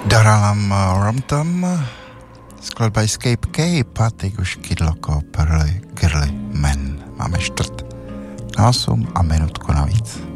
Daralam Romptom, skladba Escape Cape a teď už Kidloko, Pearly, Girly, Men. Máme 7:45 a minutku navíc.